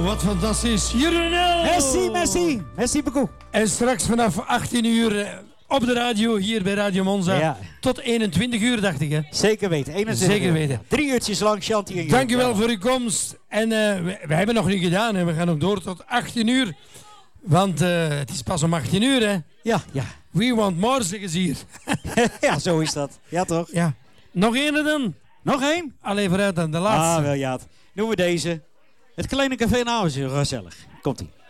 wat fantastisch. Jurenel! Merci beaucoup. En straks vanaf 18 uur op de radio, hier bij Radio Monza. Ja. Tot 21 uur, dacht ik, hè? Zeker weten. 21 Zeker weten. uur. 3 uurtjes lang, Shanti en Jurgen. Dank u wel voor uw komst. En we hebben nog niet gedaan, hè. We gaan nog door tot 18 uur. Want het is pas om 18 uur, hè? Ja. We want more, zeggen ze hier. Ja, zo is dat. Ja, toch? Ja. Nog één dan? Nog één? Allee, vooruit dan de laatste. Ah, wel ja. Doen we deze. Het kleine café nou is heel gezellig. Komt-ie.